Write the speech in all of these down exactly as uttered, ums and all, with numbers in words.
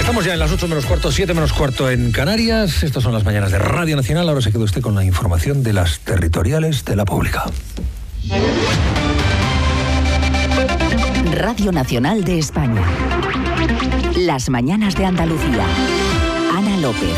Estamos ya en las ocho menos cuarto, siete menos cuarto en Canarias. Estas son las mañanas de Radio Nacional. Ahora se queda usted con la información de las territoriales de la pública. Radio Nacional de España. Las mañanas de Andalucía. Ana López.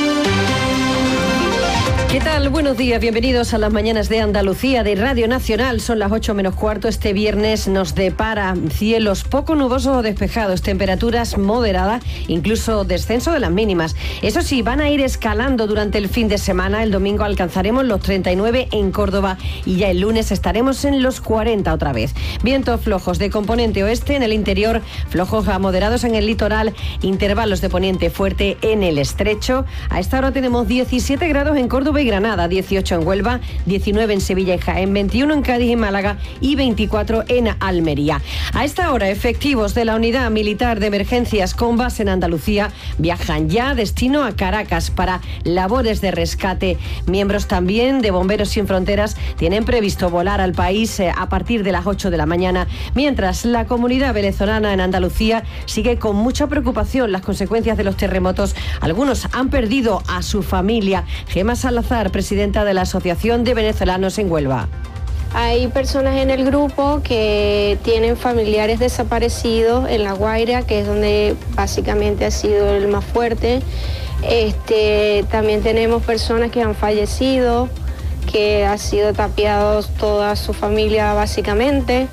¿Qué tal? Buenos días, bienvenidos a las mañanas de Andalucía de Radio Nacional. Son las ocho menos cuarto. Este viernes nos depara cielos poco nubosos o despejados, temperaturas moderadas, incluso descenso de las mínimas. Eso sí, van a ir escalando durante el fin de semana. El domingo alcanzaremos los treinta y nueve en Córdoba y ya el lunes estaremos en los cuarenta otra vez. Vientos flojos de componente oeste en el interior, flojos a moderados en el litoral, intervalos de poniente fuerte en el estrecho. A esta hora tenemos diecisiete grados en Córdoba y Granada, dieciocho en Huelva, diecinueve en Sevilla y Jaén, veintiuno en Cádiz y Málaga y veinticuatro en Almería. A esta hora, efectivos de la Unidad Militar de Emergencias con base en Andalucía viajan ya destino a Caracas para labores de rescate. Miembros también de Bomberos Sin Fronteras tienen previsto volar al país a partir de las ocho de la mañana, mientras la comunidad venezolana en Andalucía sigue con mucha preocupación las consecuencias de los terremotos. Algunos han perdido a su familia. Gemma Salazar, presidenta de la Asociación de Venezolanos en Huelva. Hay personas en el grupo que tienen familiares desaparecidos en La Guaira, que es donde básicamente ha sido el más fuerte. Este, también tenemos personas que han fallecido, que ha sido tapiados toda su familia básicamente.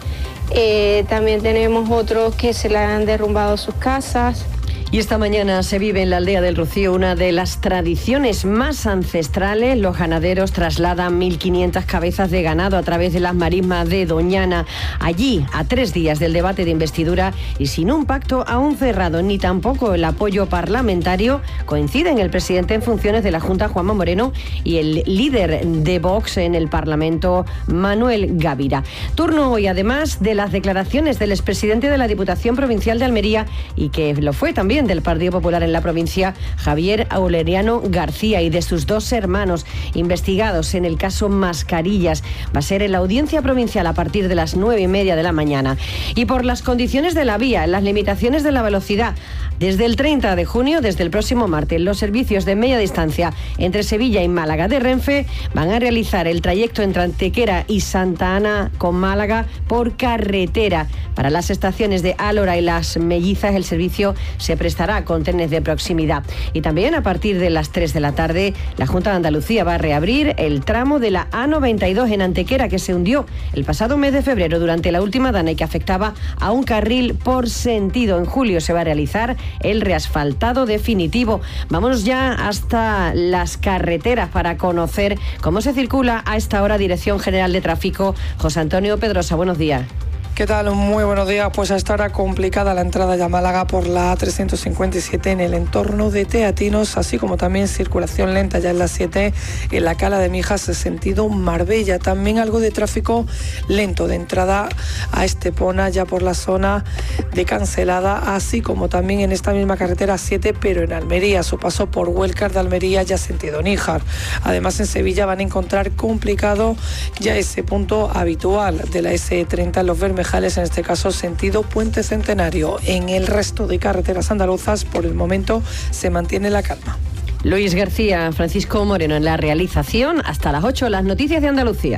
Eh, también tenemos otros que se le han derrumbado sus casas. Y esta mañana se vive en la aldea del Rocío una de las tradiciones más ancestrales. Los ganaderos trasladan mil quinientas cabezas de ganado a través de las marismas de Doñana. Allí, a tres días del debate de investidura y sin un pacto aún cerrado, ni tampoco el apoyo parlamentario, coinciden el presidente en funciones de la Junta, Juanma Moreno, y el líder de Vox en el Parlamento, Manuel Gavira. Turno hoy, además, de las declaraciones del expresidente de la Diputación Provincial de Almería y que lo fue también del Partido Popular en la provincia, Javier Aureliano García, y de sus dos hermanos investigados en el caso Mascarillas. Va a ser en la audiencia provincial a partir de las nueve y media de la mañana. Y por las condiciones de la vía, las limitaciones de la velocidad, desde el treinta de junio, desde el próximo martes, los servicios de media distancia entre Sevilla y Málaga de Renfe van a realizar el trayecto entre Antequera y Santa Ana con Málaga por carretera. Para las estaciones de Álora y Las Mellizas, el servicio se prestará con trenes de proximidad. Y también a partir de las tres de la tarde, la Junta de Andalucía va a reabrir el tramo de la A noventa y dos en Antequera, que se hundió el pasado mes de febrero durante la última dana y que afectaba a un carril por sentido. En julio se va a realizar el reasfaltado definitivo. Vámonos ya hasta las carreteras para conocer cómo se circula a esta hora. Dirección General de Tráfico, José Antonio Pedrosa, buenos días. ¿Qué tal? Muy buenos días. Pues a esta hora complicada la entrada ya a Málaga por la A trescientos cincuenta y siete en el entorno de Teatinos, así como también circulación lenta ya en la siete en la Cala de Mijas, sentido Marbella. También algo de tráfico lento de entrada a Estepona ya por la zona de Cancelada, así como también en esta misma carretera siete, pero en Almería, su paso por Huelcar de Almería ya sentido Níjar. Además en Sevilla van a encontrar complicado ya ese punto habitual de la ese treinta en Los Bermejales, en este caso sentido Puente Centenario. En el resto de carreteras andaluzas por el momento se mantiene la calma. Luis García, Francisco Moreno en la realización. Hasta las ocho, las noticias de Andalucía.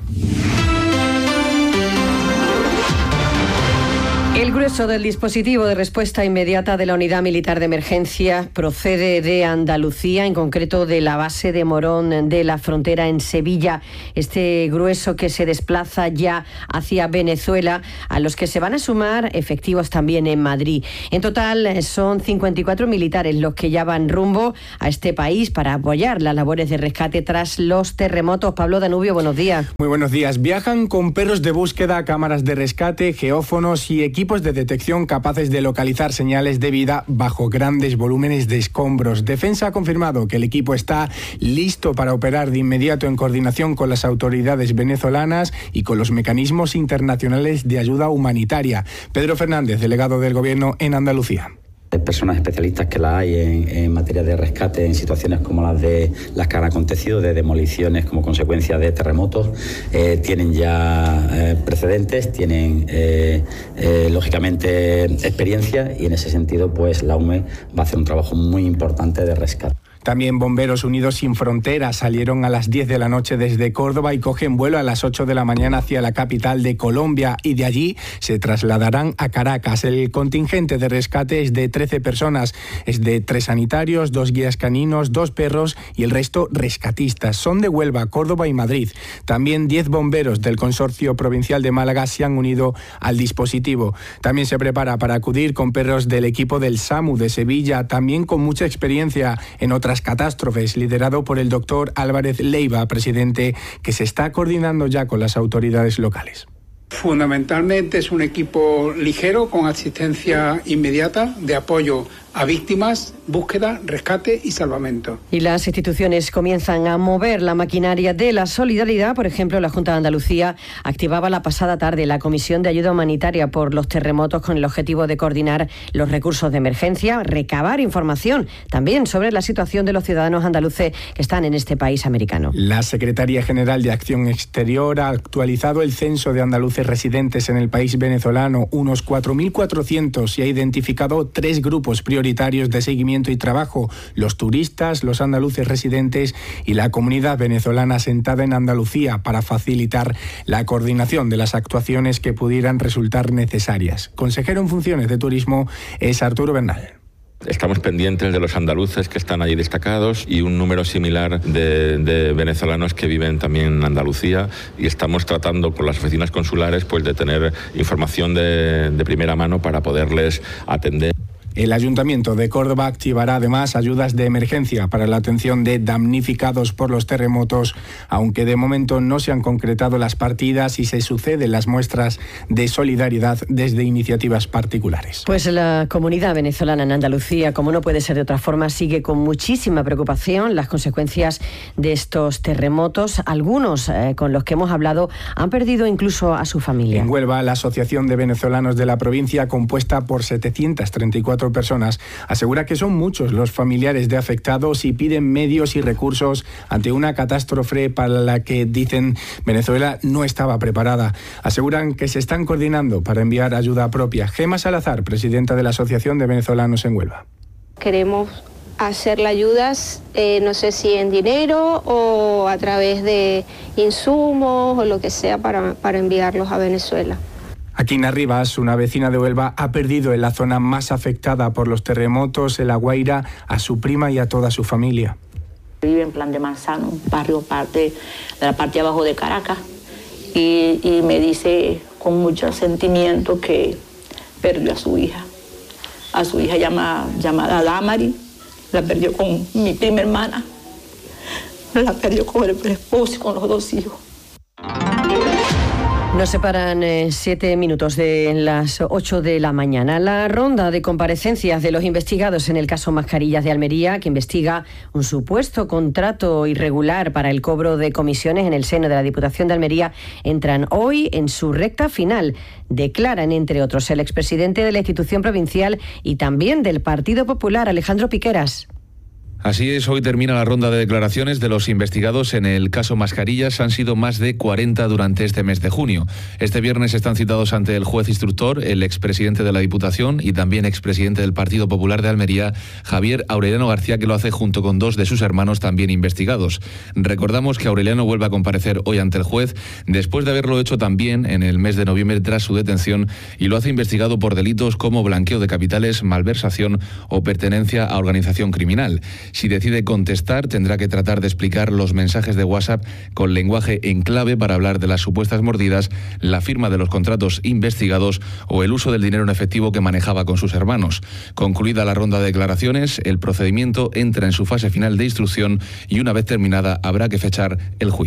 El grueso del dispositivo de respuesta inmediata de la Unidad Militar de Emergencia procede de Andalucía, en concreto de la base de Morón de la Frontera en Sevilla. Este grueso que se desplaza ya hacia Venezuela, a los que se van a sumar efectivos también en Madrid. En total son cincuenta y cuatro militares los que ya van rumbo a este país para apoyar las labores de rescate tras los terremotos. Pablo Danubio, buenos días. Muy buenos días. Viajan con perros de búsqueda, cámaras de rescate, geófonos y equipos de detección capaces de localizar señales de vida bajo grandes volúmenes de escombros. Defensa ha confirmado que el equipo está listo para operar de inmediato en coordinación con las autoridades venezolanas y con los mecanismos internacionales de ayuda humanitaria. Pedro Fernández, delegado del Gobierno en Andalucía. Personas especialistas que la hay en, en materia de rescate en situaciones como las de las que han acontecido, de demoliciones como consecuencia de terremotos, eh, tienen ya eh, precedentes, tienen eh, eh, lógicamente experiencia, y en ese sentido pues la U M E va a hacer un trabajo muy importante de rescate. También Bomberos Unidos Sin Fronteras salieron a las diez de la noche desde Córdoba y cogen vuelo a las ocho de la mañana hacia la capital de Colombia, y de allí se trasladarán a Caracas. El contingente de rescate es de trece personas, es de tres sanitarios, dos guías caninos, dos perros y el resto rescatistas. Son de Huelva, Córdoba y Madrid. También diez bomberos del Consorcio Provincial de Málaga se han unido al dispositivo. También se prepara para acudir con perros del equipo del SAMU de Sevilla, también con mucha experiencia en otras catástrofes, liderado por el doctor Álvarez Leiva, presidente, que se está coordinando ya con las autoridades locales. Fundamentalmente es un equipo ligero con asistencia inmediata de apoyo a víctimas, búsqueda, rescate y salvamento. Y las instituciones comienzan a mover la maquinaria de la solidaridad. Por ejemplo, la Junta de Andalucía activaba la pasada tarde la Comisión de Ayuda Humanitaria por los terremotos con el objetivo de coordinar los recursos de emergencia, recabar información también sobre la situación de los ciudadanos andaluces que están en este país americano. La Secretaría General de Acción Exterior ha actualizado el censo de andaluces residentes en el país venezolano, unos cuatro mil cuatrocientos, y ha identificado tres grupos prioritarios de seguimiento y trabajo: los turistas, los andaluces residentes y la comunidad venezolana asentada en Andalucía, para facilitar la coordinación de las actuaciones que pudieran resultar necesarias. Consejero en funciones de Turismo es Arturo Bernal. Estamos pendientes de los andaluces que están allí destacados y un número similar de, de venezolanos que viven también en Andalucía, y estamos tratando con las oficinas consulares pues de tener información de, de primera mano para poderles atender. El Ayuntamiento de Córdoba activará además ayudas de emergencia para la atención de damnificados por los terremotos, aunque de momento no se han concretado las partidas y se suceden las muestras de solidaridad desde iniciativas particulares. Pues la comunidad venezolana en Andalucía, como no puede ser de otra forma, sigue con muchísima preocupación las consecuencias de estos terremotos. Algunos eh, con los que hemos hablado han perdido incluso a su familia. En Huelva, la Asociación de Venezolanos de la provincia, compuesta por setecientas treinta y cuatro personas, asegura que son muchos los familiares de afectados y piden medios y recursos ante una catástrofe para la que, dicen, Venezuela no estaba preparada. Aseguran que se están coordinando para enviar ayuda propia. Gema Salazar, presidenta de la Asociación de Venezolanos en Huelva. Queremos hacerle ayudas, eh, no sé si en dinero o a través de insumos o lo que sea para, para enviarlos a Venezuela. Aquina Rivas, una vecina de Huelva, ha perdido en la zona más afectada por los terremotos, en La Guaira, a su prima y a toda su familia. Vive en Plan de Manzano, un barrio parte de la parte de abajo de Caracas, y, y me dice con mucho sentimiento que perdió a su hija, a su hija llama, llamada Damari, la perdió con mi prima hermana, la perdió con el esposo y con los dos hijos. Nos separan eh, siete minutos de las ocho de la mañana. La ronda de comparecencias de los investigados en el caso Mascarillas de Almería, que investiga un supuesto contrato irregular para el cobro de comisiones en el seno de la Diputación de Almería, entran hoy en su recta final. Declaran, entre otros, el expresidente de la institución provincial y también del Partido Popular, Alejandro Piqueras. Así es, hoy termina la ronda de declaraciones de los investigados en el caso Mascarillas. Han sido más de cuarenta durante este mes de junio. Este viernes están citados ante el juez instructor el expresidente de la Diputación y también expresidente del Partido Popular de Almería, Javier Aureliano García, que lo hace junto con dos de sus hermanos también investigados. Recordamos que Aureliano vuelve a comparecer hoy ante el juez después de haberlo hecho también en el mes de noviembre tras su detención, y lo hace investigado por delitos como blanqueo de capitales, malversación o pertenencia a organización criminal. Si decide contestar, tendrá que tratar de explicar los mensajes de WhatsApp con lenguaje en clave para hablar de las supuestas mordidas, la firma de los contratos investigados o el uso del dinero en efectivo que manejaba con sus hermanos. Concluida la ronda de declaraciones, el procedimiento entra en su fase final de instrucción y una vez terminada habrá que fechar el juicio.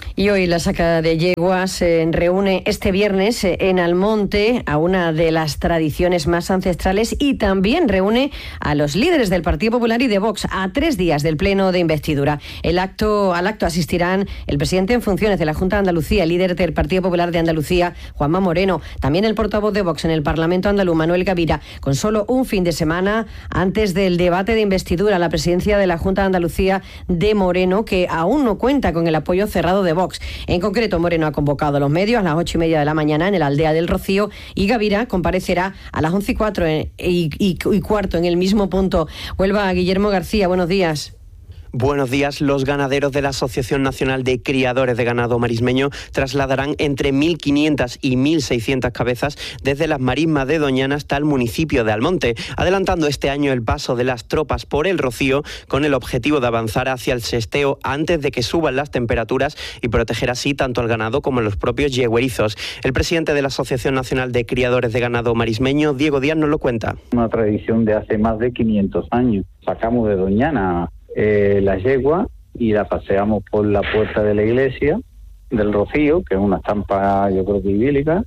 Y hoy la saca de yeguas se reúne este viernes en Almonte a una de las tradiciones más ancestrales y también reúne a los líderes del Partido Popular y de Vox a tres días del pleno de investidura. El acto, al acto asistirán el presidente en funciones de la Junta de Andalucía, el líder del Partido Popular de Andalucía, Juanma Moreno, también el portavoz de Vox en el Parlamento andaluz, Manuel Gavira, con solo un fin de semana antes del debate de investidura a la presidencia de la Junta de Andalucía de Moreno, que aún no cuenta con el apoyo cerrado de Vox. En concreto, Moreno ha convocado a los medios a las ocho y media de la mañana en el Aldea del Rocío y Gavira comparecerá a las once y cuatro y, y, y cuarto en el mismo punto. Huelva, Guillermo García, buenos días. Buenos días. Los ganaderos de la Asociación Nacional de Criadores de Ganado Marismeño trasladarán entre mil quinientas y mil seiscientas cabezas desde las marismas de Doñana hasta el municipio de Almonte, adelantando este año el paso de las tropas por el Rocío con el objetivo de avanzar hacia el sesteo antes de que suban las temperaturas y proteger así tanto al ganado como a los propios yeguerizos. El presidente de la Asociación Nacional de Criadores de Ganado Marismeño, Diego Díaz, nos lo cuenta. Una tradición de hace más de quinientos años. Sacamos de Doñana Eh, la yegua y la paseamos por la puerta de la iglesia del Rocío, que es una estampa yo creo que idílica,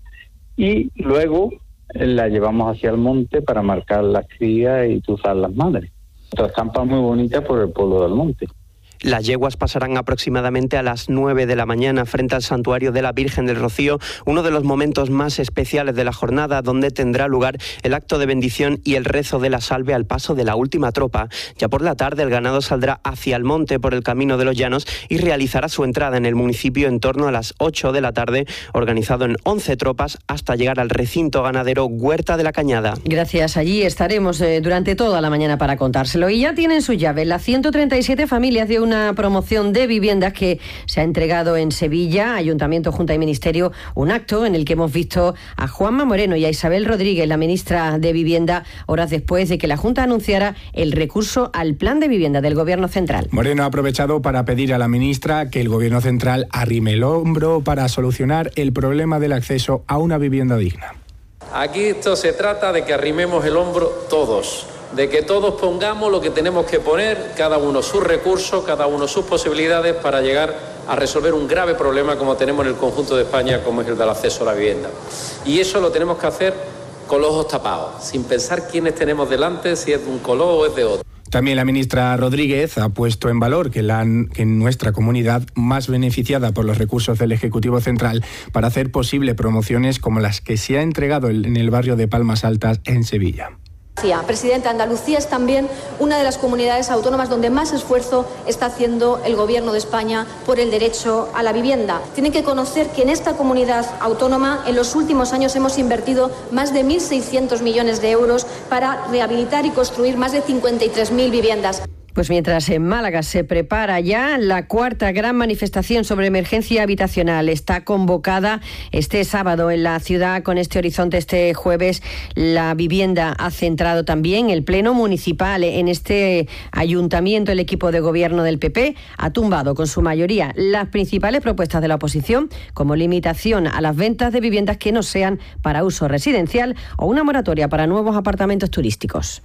y luego eh, la llevamos hacia el monte para marcar las crías y tuzar las madres. Otra estampa muy bonita por el pueblo del monte. Las yeguas pasarán aproximadamente a las nueve de la mañana frente al santuario de la Virgen del Rocío, uno de los momentos más especiales de la jornada, donde tendrá lugar el acto de bendición y el rezo de la salve al paso de la última tropa. Ya por la tarde el ganado saldrá hacia el monte por el Camino de los Llanos y realizará su entrada en el municipio en torno a las ocho de la tarde, organizado en once tropas hasta llegar al recinto ganadero Huerta de la Cañada. Gracias, allí estaremos eh, durante toda la mañana para contárselo. Y ya tienen su llave las ciento treinta y siete familias de una Una promoción de viviendas que se ha entregado en Sevilla, Ayuntamiento, Junta y Ministerio, un acto en el que hemos visto a Juanma Moreno y a Isabel Rodríguez, la ministra de Vivienda, horas después de que la Junta anunciara el recurso al plan de vivienda del Gobierno Central. Moreno ha aprovechado para pedir a la ministra que el Gobierno Central arrime el hombro para solucionar el problema del acceso a una vivienda digna. Aquí esto se trata de que arrimemos el hombro todos, de que todos pongamos lo que tenemos que poner, cada uno sus recursos, cada uno sus posibilidades para llegar a resolver un grave problema como tenemos en el conjunto de España, como es el del acceso a la vivienda. Y eso lo tenemos que hacer con los ojos tapados, sin pensar quiénes tenemos delante, si es de un color o es de otro. También la ministra Rodríguez ha puesto en valor que, la, que nuestra comunidad, más beneficiada por los recursos del Ejecutivo Central, para hacer posible promociones como las que se ha entregado en el barrio de Palmas Altas, en Sevilla. Presidenta, Andalucía es también una de las comunidades autónomas donde más esfuerzo está haciendo el Gobierno de España por el derecho a la vivienda. Tienen que conocer que en esta comunidad autónoma en los últimos años hemos invertido más de mil seiscientos millones de euros para rehabilitar y construir más de cincuenta y tres mil viviendas. Pues mientras en Málaga se prepara ya la cuarta gran manifestación sobre emergencia habitacional, está convocada este sábado en la ciudad con este horizonte. Este jueves la vivienda ha centrado también el pleno municipal. En este ayuntamiento el equipo de gobierno del P P ha tumbado con su mayoría las principales propuestas de la oposición, como limitación a las ventas de viviendas que no sean para uso residencial o una moratoria para nuevos apartamentos turísticos.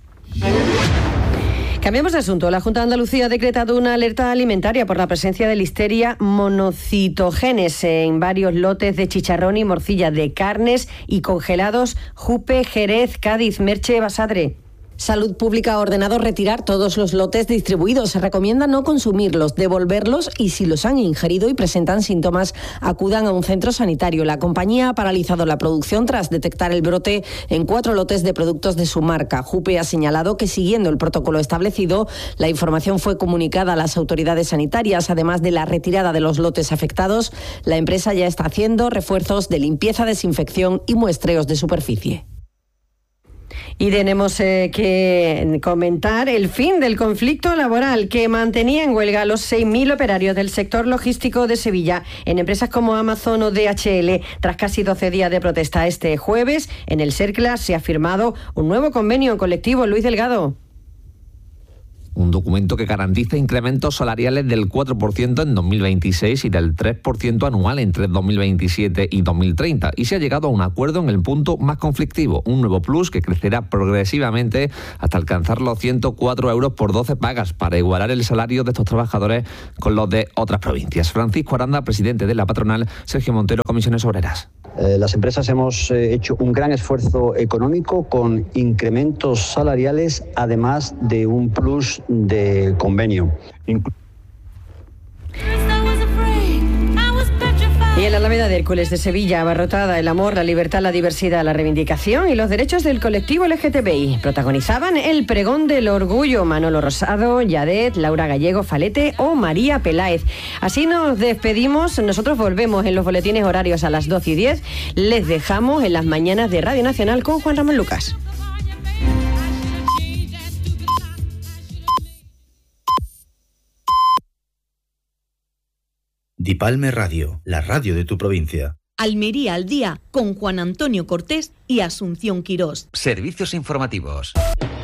Cambiamos de asunto. La Junta de Andalucía ha decretado una alerta alimentaria por la presencia de Listeria monocitogenes en varios lotes de chicharrón y morcilla de carnes y congelados Jupe, Jerez, Cádiz. Merche Basadre. Salud Pública ha ordenado retirar todos los lotes distribuidos. Se recomienda no consumirlos, devolverlos y si los han ingerido y presentan síntomas, acudan a un centro sanitario. La compañía ha paralizado la producción tras detectar el brote en cuatro lotes de productos de su marca. Jupe ha señalado que siguiendo el protocolo establecido, la información fue comunicada a las autoridades sanitarias. Además de la retirada de los lotes afectados, la empresa ya está haciendo refuerzos de limpieza, desinfección y muestreos de superficie. Y tenemos eh, que comentar el fin del conflicto laboral que mantenía en huelga a los seis mil operarios del sector logístico de Sevilla en empresas como Amazon o D H L. Tras casi doce días de protesta, este jueves en el Cerclas se ha firmado un nuevo convenio colectivo. Luis Delgado. un documento que garantiza incrementos salariales del cuatro por ciento en dos mil veintiséis y del tres por ciento anual entre dos mil veintisiete y dos mil treinta. Y se ha llegado a un acuerdo en el punto más conflictivo, un nuevo plus que crecerá progresivamente hasta alcanzar los ciento cuatro euros por doce pagas para igualar el salario de estos trabajadores con los de otras provincias. Francisco Aranda, presidente de la patronal, Sergio Montero, Comisiones Obreras. Eh, las empresas hemos eh, hecho un gran esfuerzo económico con incrementos salariales, además de un plus de convenio. Inclu- Y en la Alameda de Hércules de Sevilla, abarrotada el amor, la libertad, la diversidad, la reivindicación y los derechos del colectivo L G T B I. Protagonizaban el pregón del orgullo Manolo Rosado, Yadet, Laura Gallego Falete o María Peláez. Así nos despedimos. Nosotros volvemos en los boletines horarios a las doce y diez. Les dejamos en las mañanas de Radio Nacional con Juan Ramón Lucas. Dipalme Radio, la radio de tu provincia. Almería al día con Juan Antonio Cortés y Asunción Quirós. Servicios informativos.